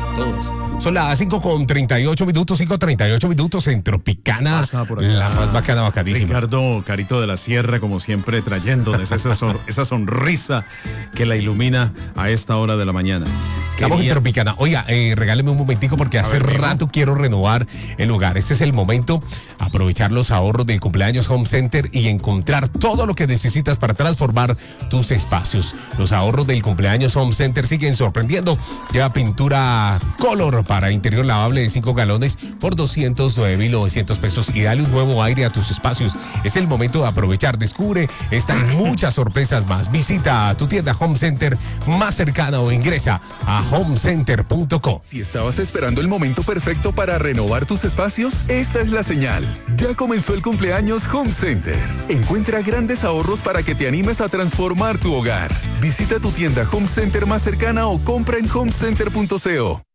todos. Son las 5:38 5:38 en Tropicana, la más bacana, bacanísima. Ricardo Carito de la Sierra, como siempre, trayéndonos esa sonrisa que la ilumina a esta hora de la mañana. Estamos en Tropicana. Oiga, regáleme un momentico porque hace rato quiero renovar el hogar. Este es el momento, aprovechar los ahorros del cumpleaños Home Center y encontrar todo lo que necesitas para transformar tus espacios. Los ahorros del cumpleaños Home Center siguen sorprendiendo. Lleva pintura color para interior lavable de 5 galones por 209.900 pesos y dale un nuevo aire a tus espacios. Es el momento de aprovechar. Descubre esta y muchas sorpresas más. Visita tu tienda Home Center más cercana o ingresa a homecenter.co. Si estabas esperando el momento perfecto para renovar tus espacios, esta es la señal. Ya comenzó el cumpleaños Home Center. Encuentra grandes ahorros para que te animes a transformar tu hogar. Visita tu tienda Home Center más cercana o compra en homecenter.co.